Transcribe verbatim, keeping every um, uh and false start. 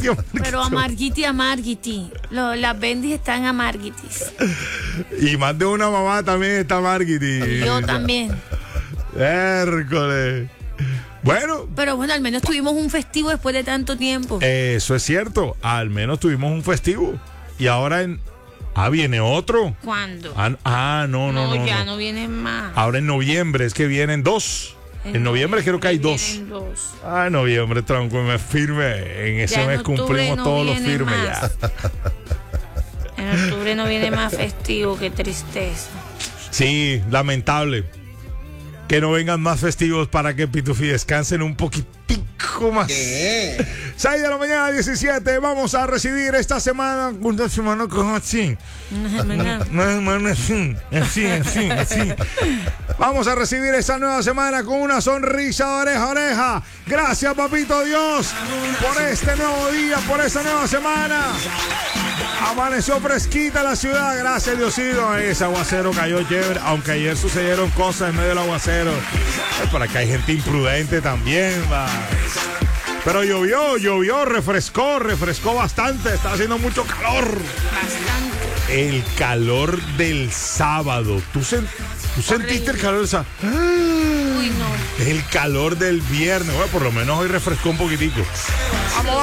Pero amarguiti, amarguiti. Lo, las bendis están amarguitis. Y más de una mamá también está amarguiti. Y yo también. Hércules. Bueno. Pero bueno, al menos tuvimos un festivo después de tanto tiempo. Eso es cierto. Al menos tuvimos un festivo. Y ahora en... Ah, viene otro. ¿Cuándo? Ah, ah no, no, no, no. ya no. no vienen más. Ahora en noviembre es que vienen dos. En, en noviembre creo que hay dos. dos. Ah, en noviembre, tronco, me firme. En ese ya mes en cumplimos no todos los firmes más. ya. En octubre no viene más festivo, qué tristeza. Sí, lamentable. Que no vengan más festivos para que Pitufi descansen un poquitico más. ¿Qué? seis de la mañana, diecisiete. Vamos a recibir esta semana. Una semana como así. Una semana. Una semana así. Así, así, así. Vamos a recibir esta nueva semana con una sonrisa de oreja a oreja. Gracias, papito Dios, por este nuevo día, por esta nueva semana. Amaneció fresquita la ciudad, gracias Diosito. Ese aguacero cayó chévere, aunque ayer sucedieron cosas en medio del aguacero. Es para que hay gente imprudente también, va. Pero llovió, llovió, refrescó, refrescó bastante. Está haciendo mucho calor. Bastante. El calor del sábado. ¿Tú, sen- ¿tú sentiste el calor del sábado? Uy, no. El calor del viernes. Bueno, por lo menos hoy refrescó un poquitico. Vamos.